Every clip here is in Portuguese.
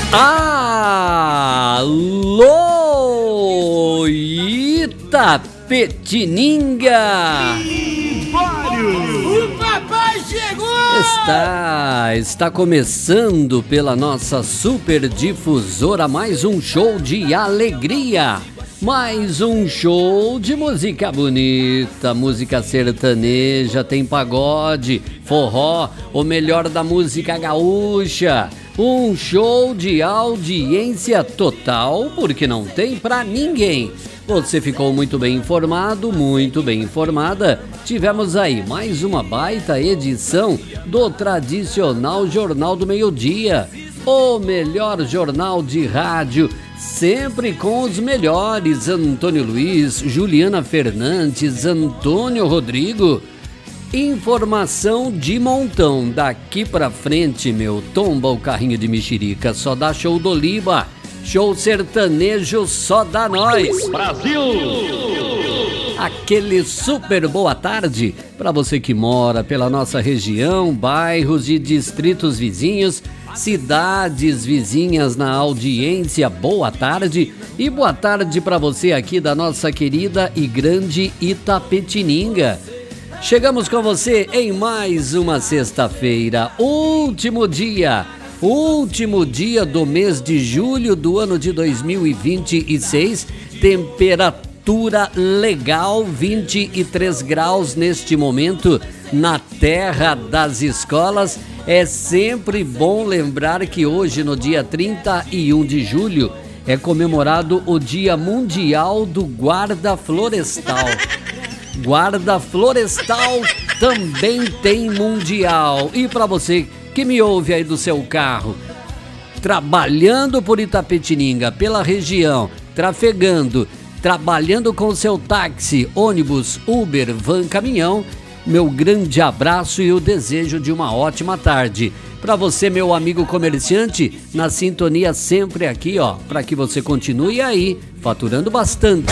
Alô, Itapetininga! O papai chegou! Está começando pela nossa super difusora mais um show de alegria. Mais um show de música bonita, música sertaneja, tem pagode, forró, o melhor da música gaúcha. Um show de audiência total, porque não tem pra ninguém. Você ficou muito bem informado, muito bem informada. Tivemos aí mais uma baita edição do tradicional Jornal do Meio-Dia. O melhor jornal de rádio, sempre com os melhores. Antônio Luiz, Juliana Fernandes, Antônio Rodrigo. Informação de montão. Daqui pra frente, meu, tomba o carrinho de mexerica. Só dá show do Liba. Show sertanejo só dá nós. Brasil! Aquele super boa tarde para você que mora pela nossa região, bairros e distritos vizinhos, cidades vizinhas na audiência, boa tarde. E boa tarde para você aqui da nossa querida e grande Itapetininga. Chegamos com você em mais uma sexta-feira, último dia do mês de julho do ano de 2026, temperatura legal, 23 graus neste momento na terra das escolas. É sempre bom lembrar que hoje, no dia 31 de julho, é comemorado o Dia Mundial do Guarda Florestal. Guarda Florestal também tem mundial. E para você que me ouve aí do seu carro, trabalhando por Itapetininga, pela região, trafegando, trabalhando com seu táxi, ônibus, Uber, van, caminhão, meu grande abraço e o desejo de uma ótima tarde. Para você, meu amigo comerciante, na sintonia sempre aqui, ó, para que você continue aí, faturando bastante.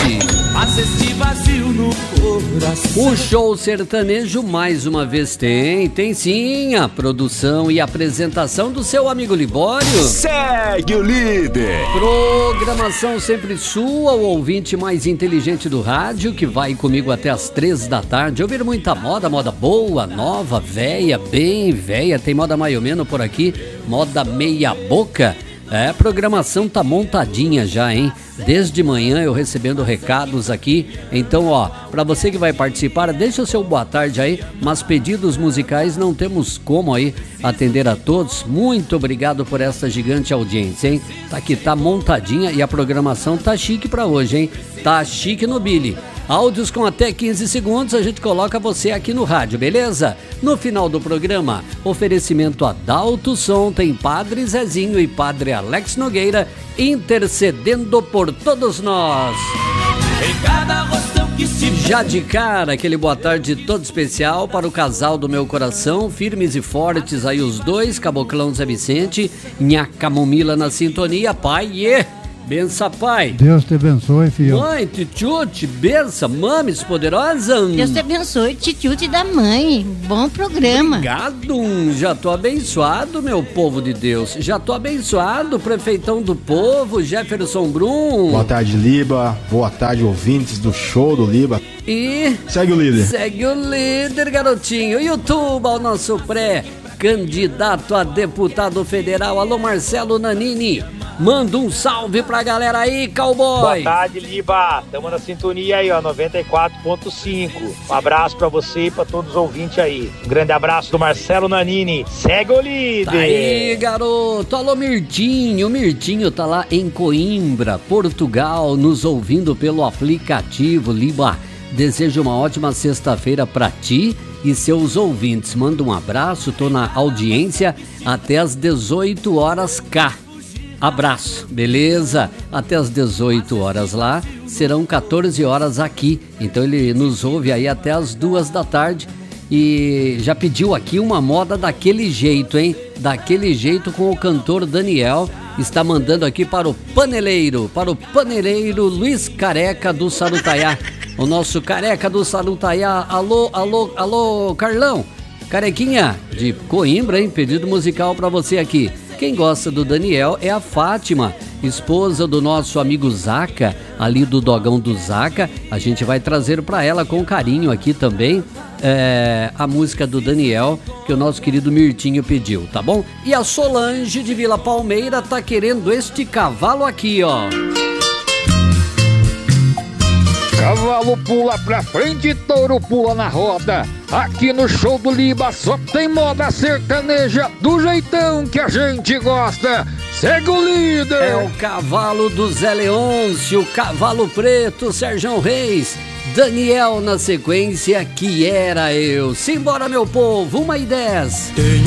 O show sertanejo mais uma vez tem sim a produção e apresentação do seu amigo Libório. Segue o líder! Programação sempre sua, o ouvinte mais inteligente do rádio, que vai comigo até as 3 da tarde. Ouvir muita moda boa, nova, véia, bem véia, tem moda mais ou menos por aqui, moda meia boca. É, a programação tá montadinha já, hein? Desde manhã eu recebendo recados aqui. Então, ó, pra você que vai participar, deixa o seu boa tarde aí, mas pedidos musicais não temos como aí atender a todos. Muito obrigado por essa gigante audiência, hein? Tá aqui, tá montadinha e a programação tá chique pra hoje, hein? Tá chique no Billy. Áudios com até 15 segundos, a gente coloca você aqui no rádio, beleza? No final do programa, oferecimento Adalto Som, tem Padre Zezinho e Padre Alex Nogueira intercedendo por todos nós. Já de cara, aquele boa tarde todo especial para o casal do meu coração, firmes e fortes aí os dois, Caboclão Zé Vicente, Nha Camomila na sintonia, pai, bença, pai. Deus te abençoe, filho. Mãe, tchutchute, bença, mames poderosa. Deus te abençoe, tchutchute da mãe. Bom programa. Obrigado, já tô abençoado, meu povo de Deus. Já tô abençoado, prefeitão do povo, Jefferson Brum. Boa tarde, Liba. Boa tarde, ouvintes do show do Liba. E segue o líder. Segue o líder, garotinho. YouTube, ao nosso pré-candidato a deputado federal. Alô, Marcelo Nanini. Manda um salve pra galera aí, cowboy. Boa tarde, Liba. Tamo na sintonia aí, ó, 94.5. Um abraço pra você e pra todos os ouvintes aí. Um grande abraço do Marcelo Nanini. Segue o líder. Tá aí, garoto. Alô, Mirtinho. O Mirtinho tá lá em Coimbra, Portugal, nos ouvindo pelo aplicativo Liba. Desejo uma ótima sexta-feira pra ti e seus ouvintes. Manda um abraço, tô na audiência até as 18 horas cá. Abraço, beleza? Até as 18 horas lá, serão 14 horas aqui. Então ele nos ouve aí até as 2 da tarde. E já pediu aqui uma moda daquele jeito, hein? Daquele jeito com o cantor Daniel. Está mandando aqui para o paneleiro Luiz Careca do Sarutaiá. O nosso Careca do Sarutaiá. Alô, Carlão. Carequinha de Coimbra, hein? Pedido musical para você aqui. Quem gosta do Daniel é a Fátima, esposa do nosso amigo Zaca, ali do Dogão do Zaca. A gente vai trazer para ela com carinho aqui também a música do Daniel, que o nosso querido Mirtinho pediu, tá bom? E a Solange de Vila Palmeira tá querendo este cavalo aqui, ó. Cavalo pula pra frente, touro pula na roda. Aqui no show do Liba só tem moda sertaneja do jeitão que a gente gosta. Segue o líder! É o cavalo do Zé Leôncio, o cavalo preto, Sérgio Reis, Daniel na sequência, que era eu. Simbora, meu povo, 1h10.